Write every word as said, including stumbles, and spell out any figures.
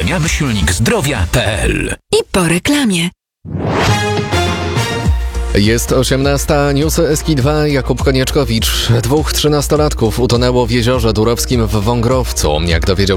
urządzenia myślnik zdrowia kropka p l. I po reklamie. Jest osiemnasta, newsy S K dwa, Jakub Konieczkowicz. Dwóch trzynastolatków utonęło w jeziorze Durowskim w Wągrowcu. Jak dowiedział